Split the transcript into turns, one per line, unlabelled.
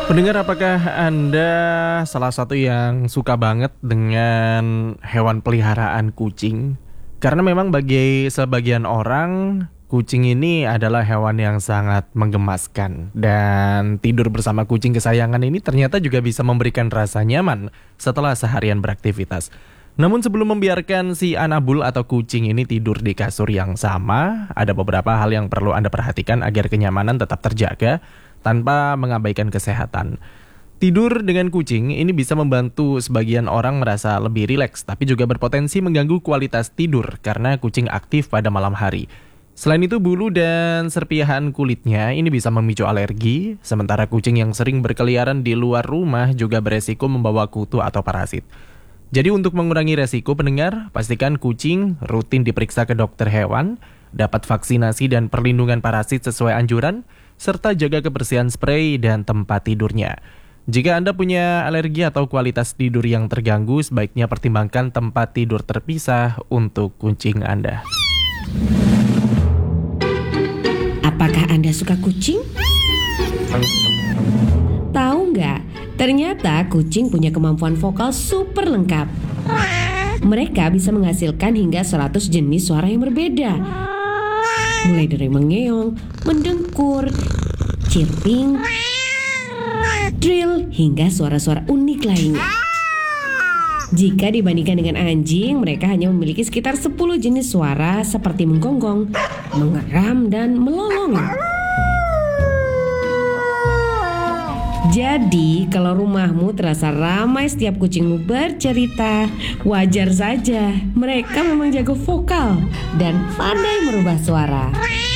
Pendengar, apakah Anda salah satu yang suka banget dengan hewan peliharaan kucing? Karena memang bagi sebagian orang, kucing ini adalah hewan yang sangat menggemaskan. Dan tidur bersama kucing kesayangan ini ternyata juga bisa memberikan rasa nyaman setelah seharian beraktivitas. Namun sebelum membiarkan si Anabul atau kucing ini tidur di kasur yang sama, ada beberapa hal yang perlu Anda perhatikan agar kenyamanan tetap terjaga tanpa mengabaikan kesehatan. Tidur dengan kucing ini bisa membantu sebagian orang merasa lebih rileks, tapi juga berpotensi mengganggu kualitas tidur karena kucing aktif pada malam hari. Selain itu, bulu dan serpihan kulitnya ini bisa memicu alergi, sementara kucing yang sering berkeliaran di luar rumah juga beresiko membawa kutu atau parasit. Jadi untuk mengurangi resiko, pendengar, pastikan kucing rutin diperiksa ke dokter hewan, dapat vaksinasi dan perlindungan parasit sesuai anjuran, serta jaga kebersihan spray dan tempat tidurnya. Jika Anda punya alergi atau kualitas tidur yang terganggu, sebaiknya pertimbangkan tempat tidur terpisah untuk kucing Anda.
Apakah Anda suka kucing? Tahu nggak? Ternyata kucing punya kemampuan vokal super lengkap. Mereka bisa menghasilkan hingga 100 jenis suara yang berbeda. Mulai dari mengeong, mendengkur, chirping, drill, hingga suara-suara unik lainnya. Jika dibandingkan dengan anjing, mereka hanya memiliki sekitar 10 jenis suara seperti menggonggong, mengeram, dan melolong. Jadi, kalau rumahmu terasa ramai setiap kucingmu bercerita, wajar saja. Mereka memang jago vokal dan pandai merubah suara.